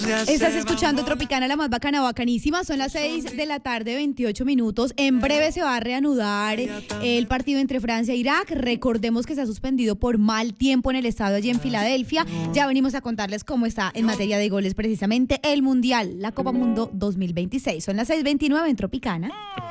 Estás escuchando Tropicana, la más bacana, bacanísima. Son las 6 de la tarde, 28 minutos. En breve se va a reanudar el partido entre Francia e Irak. Recordemos que se ha suspendido por mal tiempo en el estadio allí en Filadelfia. Ya venimos a contarles cómo está en materia de goles precisamente el Mundial, la Copa Mundo 2026. Son las 6:29 en Tropicana.